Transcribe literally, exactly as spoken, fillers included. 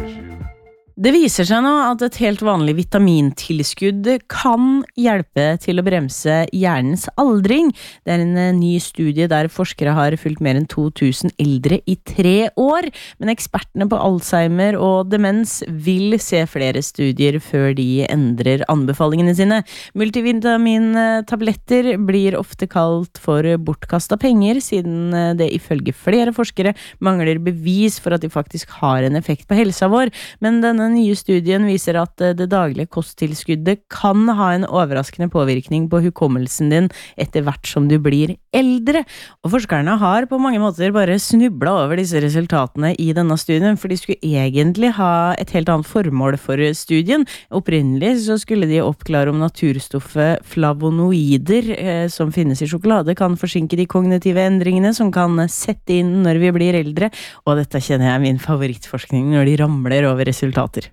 Det viser seg nå at et helt vanlig vitamintilskudd kan hjelpe til å bremse hjernens aldring. Det er en ny studie der forskere har fulgt mer enn to tusen eldre i tre år, men ekspertene på Alzheimer og demens vil se flere studier før de endrer anbefalingene sine. Multivitamintabletter blir ofte kalt for bortkastet penger, siden det ifølge flere forskere mangler bevis for at de faktisk har en effekt på helsa vår, men denne Den nye studien viser at det daglige kosttilskuddet kan ha en overraskende påvirkning på hukommelsen din etter hvert som du blir eldre. Og forskerne har på mange måter bare snublet over disse resultatene i denne studien, for de skulle egentlig ha et helt annet formål for studien. Opprinnelig så skulle de oppklare om naturstoffet flavonoider eh, som finnes i sjokolade kan forsinke de kognitive endringene som kan sette inn når vi blir eldre, og dette kjenner jeg er min favorittforskning når de ramler over resultater.